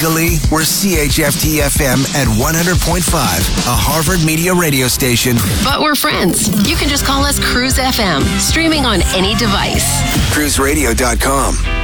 Legally, we're CHFT-FM at 100.5, a Harvard Media radio station. But we're friends. You can just call us Cruise FM, streaming on any device. CruiseRadio.com.